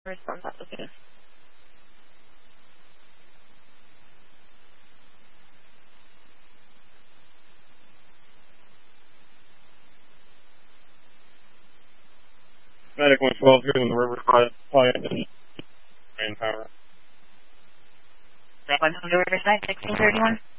Response application. Medic 112 here in the Riverside Flight Main Power. 100 Riverside, 1631.